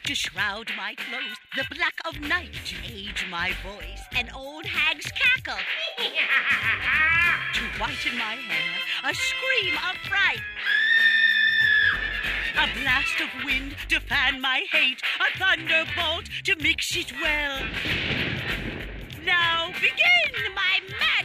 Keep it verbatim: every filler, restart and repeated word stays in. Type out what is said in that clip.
To shroud my clothes, the black of night. To age my voice, an old hag's cackle. To whiten my hair, a scream of fright. A blast of wind to fan my hate, a thunderbolt to mix it well. Now begin my magic.